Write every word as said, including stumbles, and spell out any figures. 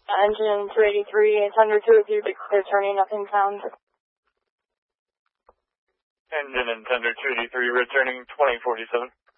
Engine two eighty-three, Thunder two eighty-three, returning nothing sound. Engine and Thunder two eighty-three, returning twenty forty-seven.